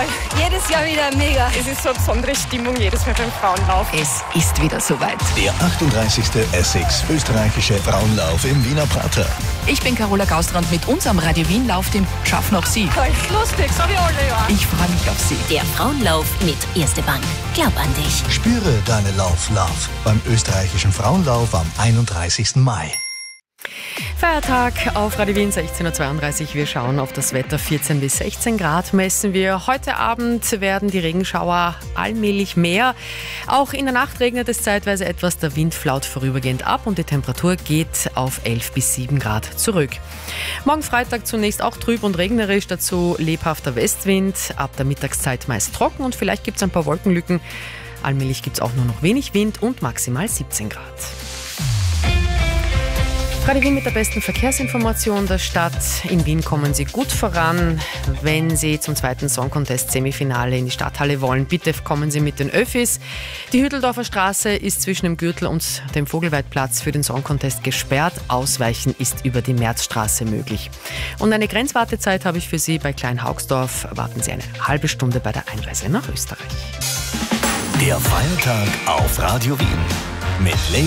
toll. Jedes Jahr wieder mega. Es ist so eine besondere Stimmung jedes Mal beim Frauenlauf. Es ist wieder soweit. Der 38. Essex österreichische Frauenlauf im Wiener Prater. Ich bin Carola Gaustrand. Mit unserem Radio Wien Lauf, dem schaffen auch Sie. Echt lustig, so wie alle, ja. Ich freue mich auf Sie. Der Frauenlauf mit Erste Bank. Glaub an dich. Spüre deine Love beim österreichischen Frauenlauf am 31. Mai. Feiertag auf Radio Wien, 16.32 Uhr. Wir schauen auf das Wetter. 14 bis 16 Grad messen wir. Heute Abend werden die Regenschauer allmählich mehr. Auch in der Nacht regnet es zeitweise etwas. Der Wind flaut vorübergehend ab und die Temperatur geht auf 11 bis 7 Grad zurück. Morgen Freitag zunächst auch trüb und regnerisch. Dazu lebhafter Westwind. Ab der Mittagszeit meist trocken und vielleicht gibt es ein paar Wolkenlücken. Allmählich gibt es auch nur noch wenig Wind und maximal 17 Grad. Radio Wien mit der besten Verkehrsinformation der Stadt. In Wien kommen Sie gut voran. Wenn Sie zum zweiten Song Contest Semifinale in die Stadthalle wollen, bitte kommen Sie mit den Öffis. Die Hütteldorfer Straße ist zwischen dem Gürtel und dem Vogelweidplatz für den Song Contest gesperrt. Ausweichen ist über die Märzstraße möglich. Und eine Grenzwartezeit habe ich für Sie bei Klein-Haugsdorf. Warten Sie eine halbe Stunde bei der Einreise nach Österreich. Der Feiertag auf Radio Wien mit